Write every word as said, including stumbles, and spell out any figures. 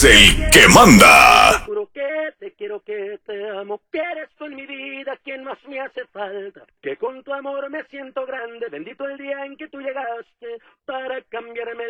es el que manda. Juro que te quiero, que te amo, que eres tú en mi vida quien más me hace falta, que con tu amor me siento grande, bendito el día en que tú llegaste para cambiarme